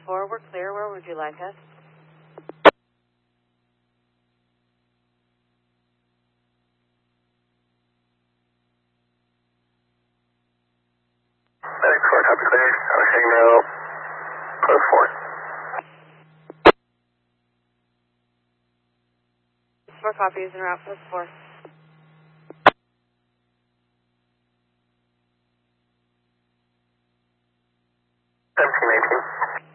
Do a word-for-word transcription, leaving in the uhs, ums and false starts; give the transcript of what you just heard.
four, we're clear. Where would you like us? Medic four, copy clear. I was heading route. Post four. Four copies en route, post four.